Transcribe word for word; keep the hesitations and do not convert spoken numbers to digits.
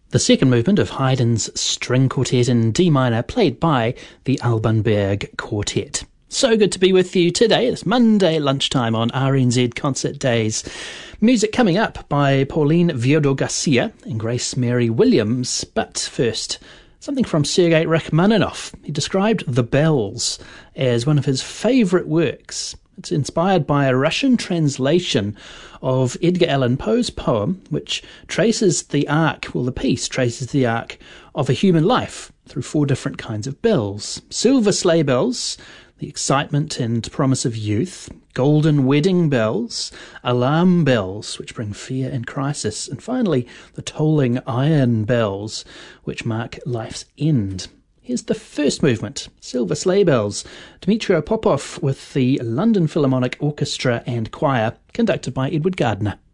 The second movement of Haydn's String Quartet in D minor, played by the Alban Berg Quartet. So good to be with you today. It's Monday lunchtime on R N Z Concert Days. Music coming up by Pauline Viardot-Garcia and Grace Mary Williams. But first, something from Sergei Rachmaninoff. He described The Bells as one of his favourite works. It's inspired by a Russian translation of Edgar Allan Poe's poem, which traces the arc, well, the piece traces the arc of a human life through four different kinds of bells. Silver sleigh bells, the excitement and promise of youth. Golden wedding bells, alarm bells, which bring fear and crisis. And finally, the tolling iron bells, which mark life's end. Here's the first movement, Silver Sleigh Bells, Dmitry Popov with the London Philharmonic Orchestra and Choir, conducted by Edward Gardner.